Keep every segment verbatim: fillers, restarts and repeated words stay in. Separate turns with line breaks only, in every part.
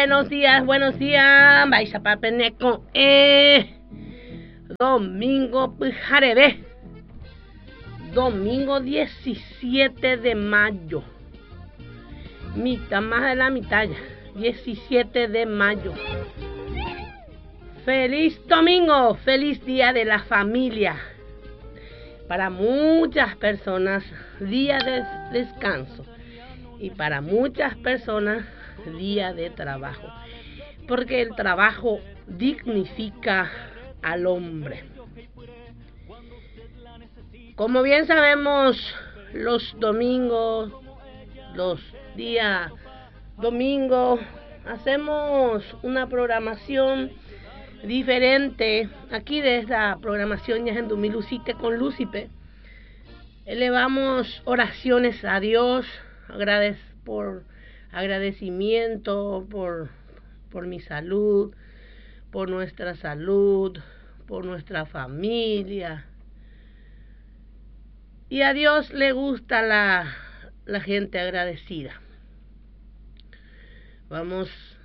Buenos días, buenos días. Vais a papeneco. Eh, domingo Pujarebe. Domingo diecisiete de mayo. Mitad más de la mitad ya. diecisiete de mayo. Feliz domingo, feliz día de la familia. Para muchas personas, día de descanso. Y para muchas personas, día de trabajo. Porque el trabajo dignifica al hombre. Como bien sabemos, los domingos, los días domingo, hacemos una programación diferente. Aquí de esta programación ya en Dumilucite con Lucipe. Elevamos oraciones a Dios, agradec por agradecimiento por, por mi salud, por nuestra salud, por nuestra familia. Y a Dios le gusta la, la gente agradecida. Vamos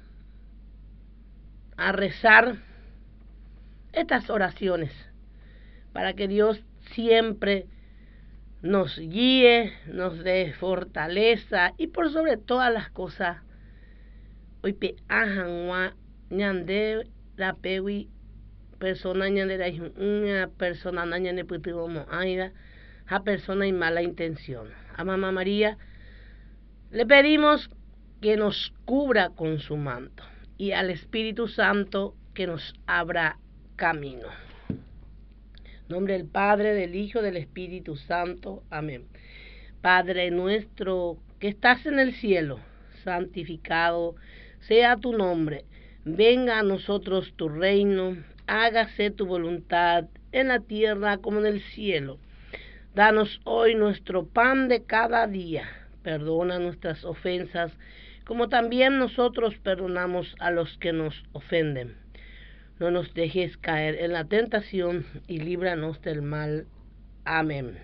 a rezar estas oraciones para que Dios siempre nos guíe, nos dé fortaleza y por sobre todas las cosas, hoy pe ajanwa ñande la pewi persona ñande la una persona ñande putuomo aida a persona y mala intención. A Mamá María le pedimos que nos cubra con su manto y al Espíritu Santo que nos abra camino. En nombre del Padre, del Hijo, del Espíritu Santo. Amén. Padre nuestro que estás en el cielo, santificado sea tu nombre. Venga a nosotros tu reino, hágase tu voluntad en la tierra como en el cielo. Danos hoy nuestro pan de cada día. Perdona nuestras ofensas, como también nosotros perdonamos a los que nos ofenden. No nos dejes caer en la tentación y líbranos del mal. Amén.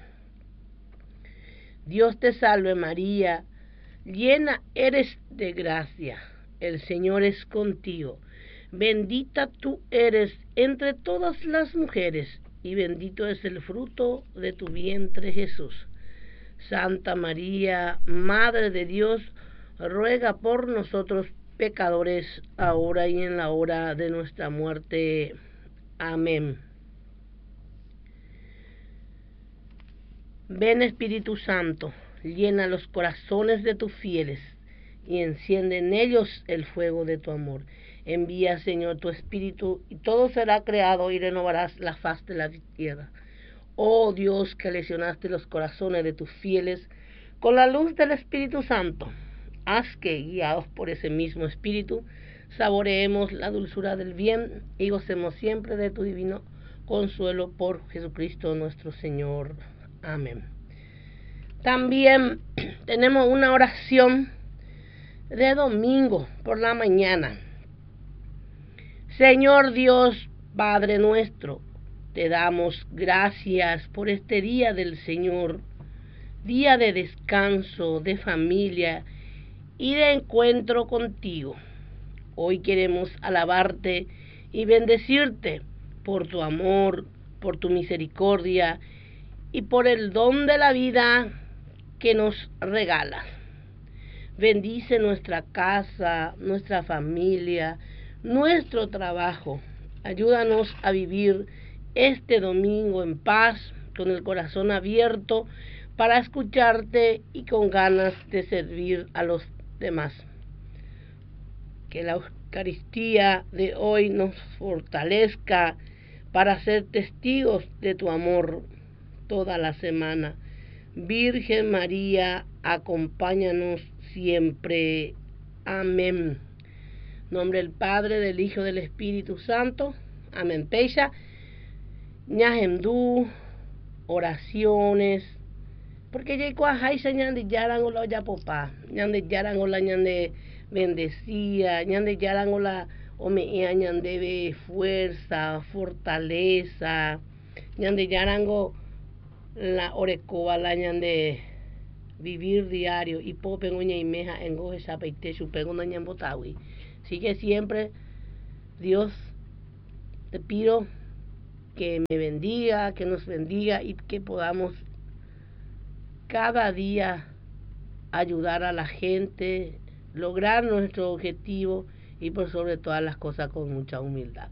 Dios te salve María, llena eres de gracia, el Señor es contigo. Bendita tú eres entre todas las mujeres, y bendito es el fruto de tu vientre Jesús. Santa María, Madre de Dios, ruega por nosotros pecadores, ahora y en la hora de nuestra muerte. Amén. Ven Espíritu Santo, llena los corazones de tus fieles y enciende en ellos el fuego de tu amor. Envía, Señor, tu Espíritu y todo será creado y renovarás la faz de la tierra. Oh Dios, que lesionaste los corazones de tus fieles con la luz del Espíritu Santo, haz que, guiados por ese mismo Espíritu, saboreemos la dulzura del bien y gocemos siempre de tu divino consuelo por Jesucristo nuestro Señor. Amén. También tenemos una oración de domingo por la mañana. Señor Dios, Padre nuestro, te damos gracias por este día del Señor, día de descanso, de familia y de encuentro contigo. Hoy queremos alabarte y bendecirte por tu amor, por tu misericordia y por el don de la vida que nos regalas. Bendice nuestra casa, nuestra familia, nuestro trabajo. Ayúdanos a vivir este domingo en paz, con el corazón abierto para escucharte y con ganas de servir a los demás. Que la Eucaristía de hoy nos fortalezca para ser testigos de tu amor toda la semana. Virgen María, acompáñanos siempre. Amén. En nombre del Padre, del Hijo, del Espíritu Santo. Amén. Pecha, ñajemdú, oraciones. Porque ya cuajay se ñande yaran ola ya popá, ñande yaran ola ñande bendecía, ñande yaran ola omea ñande de fuerza, fortaleza, ñande yarango la orecoba la ñande vivir diario y popen uña y meja en goje sapeite su pego na ñambotawi. Así que siempre, Dios, te pido que me bendiga, que nos bendiga y que podamos cada día ayudar a la gente, lograr nuestro objetivo y por sobre todas las cosas con mucha humildad.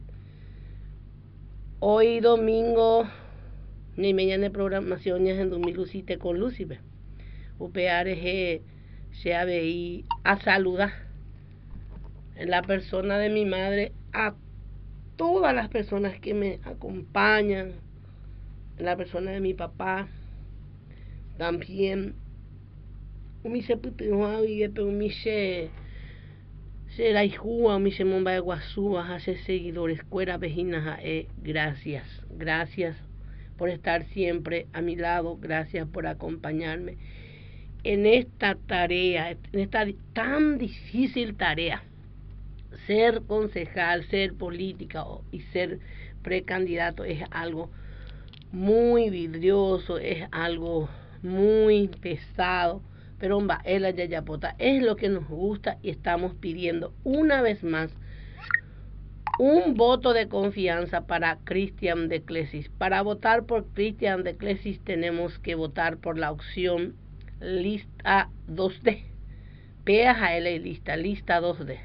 Hoy domingo, ni mañana de programación ya en domingo Lucite con Lucifer. Upeareje se había a saludar en la persona de mi madre a todas las personas que me acompañan, en la persona de mi papá, también mi se putuha y de mi se se la hijua mi se momba de guasúa hace seguidores cuera vejinas eh, gracias, gracias por estar siempre a mi lado, gracias por acompañarme en esta tarea, en esta tan difícil tarea. Ser concejal, ser política y ser precandidato es algo muy vidrioso, es algo muy pesado, pero homba, el ayayapota es lo que nos gusta y estamos pidiendo una vez más un voto de confianza para Cristian de Clesis. Para votar por Cristian de Clesis tenemos que votar por la opción lista dos D. P A L lista, lista dos D.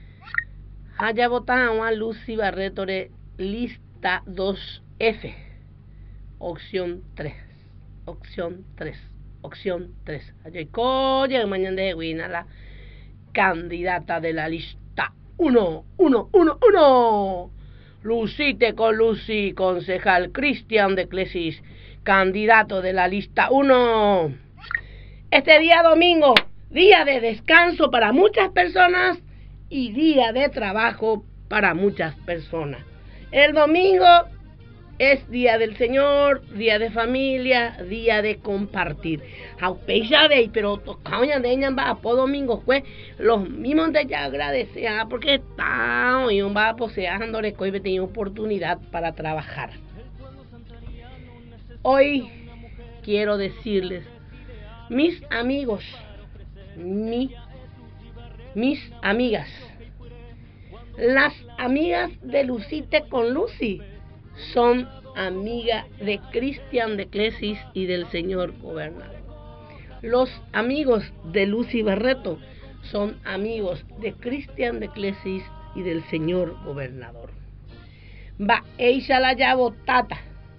Haya votado a Lucy Barreto de lista dos F. Opción tres. Opción tres. Opción tres. Allá coye mañana de Guina la candidata de la lista uno, uno, uno, uno. Lucite con Lucy, concejal Cristian de Clesis, candidato de la lista uno. Este día domingo, día de descanso para muchas personas y día de trabajo para muchas personas. El domingo es día del Señor, día de familia, día de compartir. Aupeisa de pero tocaña de ella va por domingo pues los mismos de ella agradecer porque está hoy un va poseando le coibe tenía oportunidad para trabajar. Hoy quiero decirles, mis amigos, mi, mis amigas, las amigas de Lucite con Lucy son amigas de Cristian de Clesis y del señor gobernador. Los amigos de Lucy Barreto son amigos de Cristian de Clesis y del señor gobernador. Va, ella la llavo tata.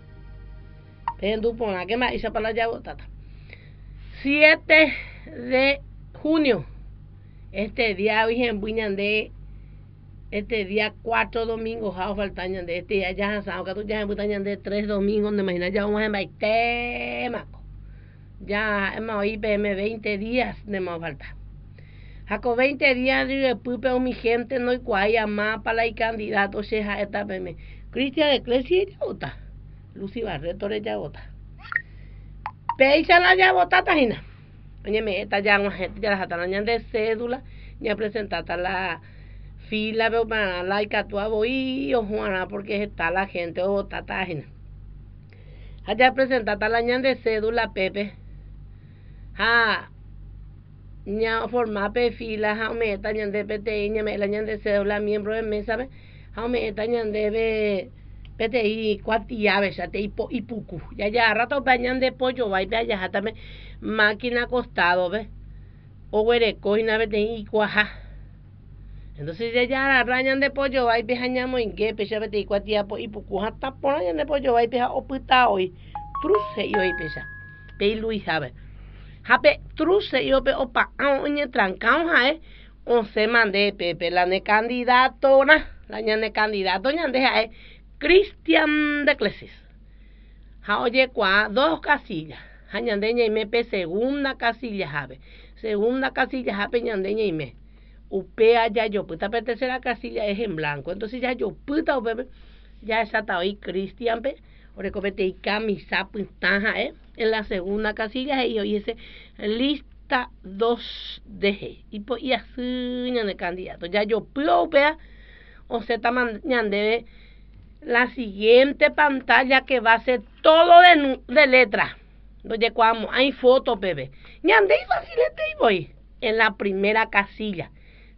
Pendupona, ¿qué más? Ella para la llavo tata. siete de junio. Este día virgen buñan de este día cuatro domingos jao faltañan de este día ya sao que tú ya en de tres domingos de imagina ya vamos en baite maco ya hemos I P M veinte días de más falta jaco veinte días de pupe o mi gente no igual más para el candidato se ja esta P M Cristian de Clesis ya vota Lucy Barreto ya vota peisa la ya vota tajina oye me esta ya una gente ya la jatañan de cédula ya presentada la fila veo para la y catua voy o Juana porque está la gente o tatágena allá presentada la ñan de cédula Pepe ja ña forma pe fila ja me está ñan de P T I ña me la ñan de cédula miembro de mesa ve ja me está ñan de P T I cuatía ve ya te ipo y pucu ya ya rato bañan de pollo va y ve allá también máquina acostado ve o huereco y na ve te y cuaja. Entonces ya ya rañan de pollo va y pejañamos en que pecha vete y cuatía y pucuja está poniendo de pollo va y peja opita hoy truce yo y pecha pe Luis sabe jape truce yo pe opa oñe trancao jae o se mande pepe la ne candidato na la ñane candidato ñande jae Cristian de Clesis ja oye cua dos casillas ja ñande ñe me pe segunda casilla jabe segunda casilla jape ñande ñe me upea ya yo puta pe tercera casilla es en blanco entonces ya yo puta upe ya esa está hoy Cristian pe ore copete y camisa pintaja eh en la segunda casilla y hoy ese lista dos D y pues y así ñan de candidato ya yo puedo upea o se está mañande la siguiente pantalla que va a ser todo de, de letra donde cuando hay fotos bebé ñande y facilete y voy en la primera casilla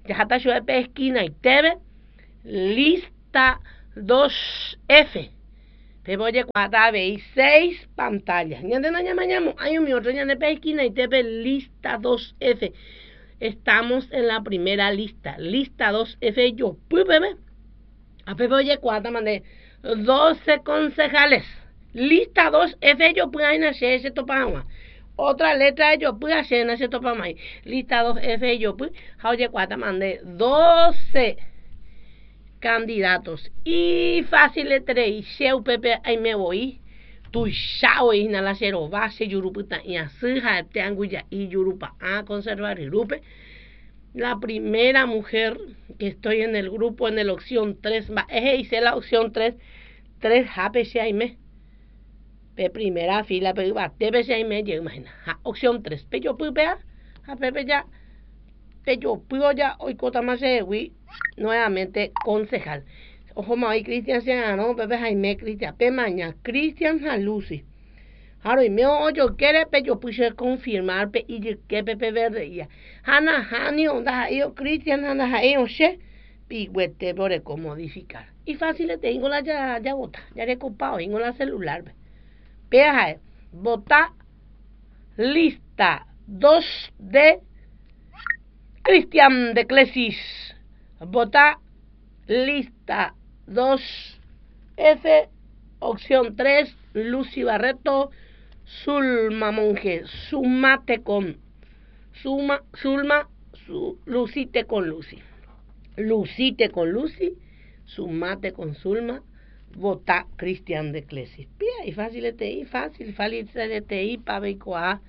ya está yo de esquina y T V, lista dos F. Pero oye, cuatro veis seis pantallas. Ya de mañana mañana hay un otro ya de esquina y T V, lista dos F. Estamos en la primera lista, lista dos F. Yo, pues, bebé. A Pepe oye, cuatro mandé doce concejales. Lista dos F. Yo, pues, ahí nace ese topagua. Otra letra de yo, pues, hacer en ese topagua. Lista dos F. Yo, pues, oye, cuatro mandé doce candidatos. Y fácil de tres. Seu Pepe, ahí me voy. Tu chao y na la cero base yuruputa y así te anguya y yurupa a conservar yurupe. La primera mujer que estoy en el grupo en la opción tres, va, es hice la opción tres, tres jape si hay me. Pe primera fila, pero va, te si hay me, yo imagina. Opción tres, pe yo puedo ver, a pepe ya, pe yo puedo ya, hoy cota más de nuevamente concejal. Ojo, más Cristian Ciano, Pepe Jaime Cristian, Pe Maña, Cristian Jalusi. Ahora, y me oyo quiere, pe yo puse confirmar, pe y que Pepe Verde ya. Hana, Hani, onda, yo, Cristian, Hana, yo, che, pigüete por modificar. Y fácil, te tengo la ya, ya bota, ya he copado, tengo la celular. Pe, ajá, bota, lista, dos de Cristian de Clesis. Bota, lista, dos F, opción tres, Lucy Barreto, Zulma Monge, sumate con, suma, Zulma, su, lucite con Lucy, lucite con Lucy, sumate con Zulma, vota Cristian de Clesis. Pía, y fácil de T I, fácil, fácil de T I, pa' ver cuá,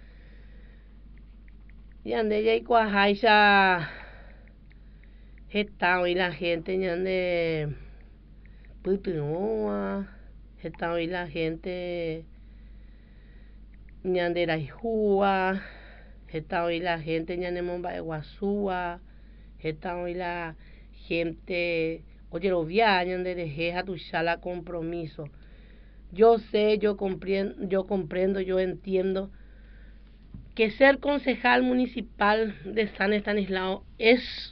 y ande ya y cuá, ya, está hoy la gente, ya ande, Putuoa, está hoy la gente ñandera y Júa, está hoy la gente ñanemomba de Guazúa, está hoy la gente oye lo via ñandere jeja tu sala compromiso. Yo sé, yo comprendo, yo comprendo, yo entiendo que ser concejal municipal de San Estanislao es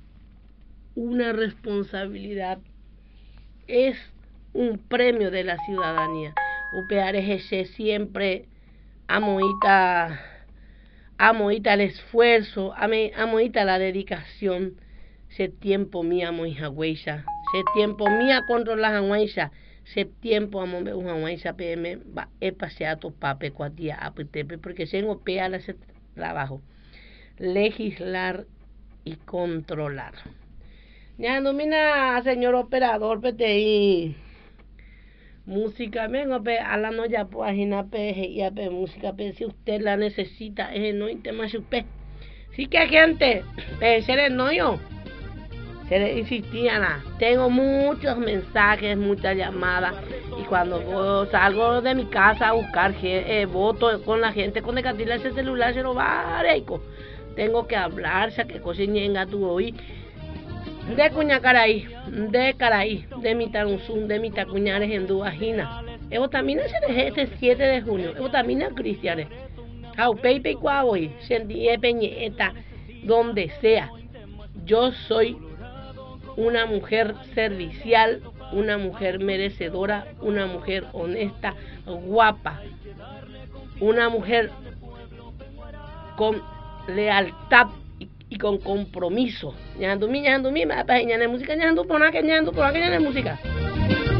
una responsabilidad, es un premio de la ciudadanía. Upeareje siempre amoita, amoita el esfuerzo, amoita la dedicación. Se tiempo mía moija hueisa, se tiempo mía contra las hueisa, se tiempo amo me una hueisa pm va e paseato pape cuatía apetepe porque tengo pea ese trabajo, legislar y controlar. Ya domina, señor operador, P T I. Música, vengo pe a la no ya página pe y a pe música pe si usted la necesita, es no tema usted. Sí que gente, pe se le no yo. Se le insistía nada. Tengo muchos mensajes, muchas llamadas y cuando voy, salgo de mi casa a buscar eh, voto con la gente con decatila ese celular se lo va a reico. Tengo que hablar, ya que cocinenga tu hoy. De Cuñacaraí, de Caraí, de Mitanuzún, de Mitacuñares en Duajina. Evo también se este siete de junio. Evo también cristianes. Jaupeipe y Cuavoy, Sendie Peñeta, donde sea. Yo soy una mujer servicial, una mujer merecedora, una mujer honesta, guapa, una mujer con lealtad y con compromiso. Ñandu mi, ñandu mi, ma pa ñane música, ñandu pona que ñandu pona que ñane música.